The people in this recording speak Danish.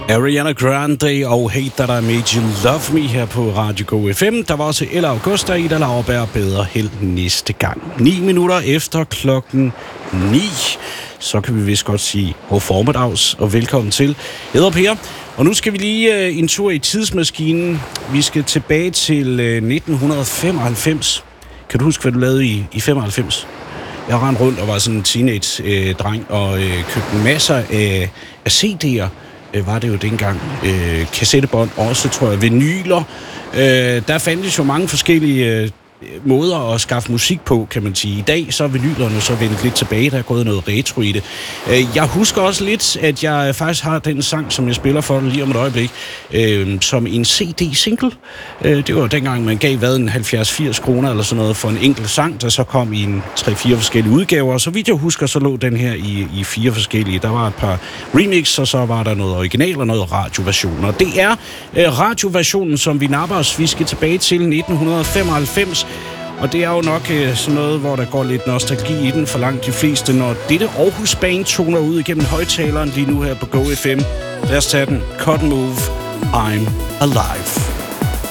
Ariana Grande og Hate That I Made You Love Me her på Radio Go FM. Der var også Ella Augusta og Ida Lauerberg. Bedre held næste gang. 9 minutter efter klokken 9. Så kan vi vist godt sige god formiddags og velkommen til. Jeg hedder Per, og nu skal vi lige en tur i tidsmaskinen. Vi skal tilbage til 1995. Kan du huske, hvad du lavede i 95? Jeg rendte rundt og var sådan en teenage-dreng og købte masser af CD'er. Var det jo dengang. Kassettebånd, også tror jeg, vinyler. Der fandtes jo mange forskellige måder at skaffe musik på, kan man sige. I dag så er vinylerne så vendt lidt tilbage, der er gået noget retro i det. Jeg husker også lidt, at jeg faktisk har den sang, som jeg spiller for lige om et øjeblik, som en CD-single. Det var dengang, man gav en 70-80 kroner eller sådan noget for en enkelt sang, der så kom i en 3-4 forskellige udgaver. Og så vidt jeg husker, så lå den her i 4 forskellige. Der var et par remix, og så var der noget original og noget radioversion. Og det er radioversionen, som vi napper os. Vi skal tilbage til 1995. Og det er jo nok sådan noget, hvor der går lidt nostalgi i den for langt de fleste, når dette Aarhus Band toner ud igennem højtaleren lige nu her på Go FM. Lad os tage den. Cotton Move, I'm Alive.